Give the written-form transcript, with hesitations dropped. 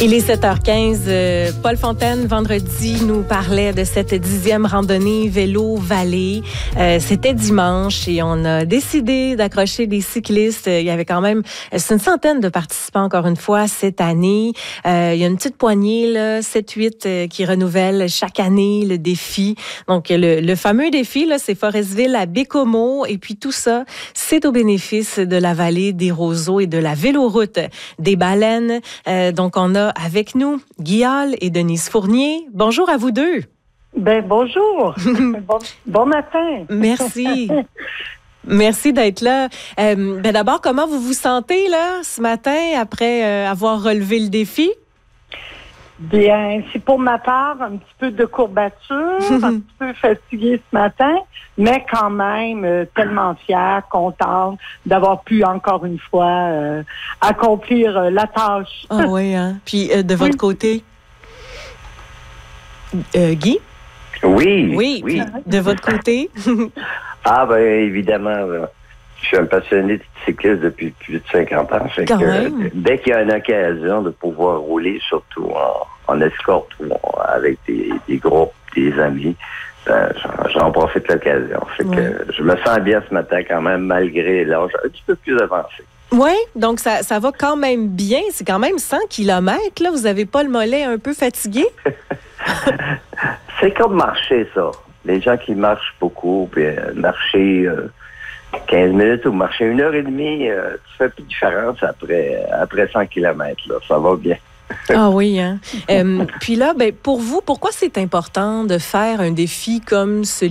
Il est 7h15. Paul Fontaine, vendredi, nous parlait de cette 10e randonnée vélo-vallée. C'était dimanche et on a décidé d'accrocher des cyclistes. Il y avait quand même, c'est une centaine de participants encore une fois cette année. Il y a une petite poignée, là, 7-8 qui renouvellent chaque année le défi. Donc, le fameux défi, là, c'est Forestville à Bécomo. Et puis tout ça, c'est au bénéfice de la vallée des Roseaux et de la véloroute des Baleines. Donc, on a avec nous Guillaume et Denise Fournier. Bonjour à vous deux. Bonjour. bon matin. Merci. Merci d'être là. D'abord, comment vous vous sentez là ce matin après avoir relevé le défi? Bien, c'est pour ma part un petit peu de courbature, un petit peu fatiguée ce matin, mais quand même tellement fière, contente d'avoir pu encore une fois accomplir la tâche. Ah oui, hein? Puis de votre côté, Guy? Oui. Puis de votre côté? Évidemment, je suis un passionné de cycliste depuis plus de 50 ans. Dès qu'il y a une occasion de pouvoir rouler, surtout en escorte ou avec des groupes, des amis, j'en profite de l'occasion. Que je me sens bien ce matin quand même, malgré l'âge un petit peu plus avancé. Oui, donc ça va quand même bien. C'est quand même 100 kilomètres, là. Vous n'avez pas le mollet un peu fatigué? C'est comme marcher, ça. Les gens qui marchent beaucoup, puis marcher 15 minutes ou marcher 1h30, ça fait plus de différence après 100 km. Là. Ça va bien. Ah oui, hein? Puis là, pour vous, pourquoi c'est important de faire un défi comme celui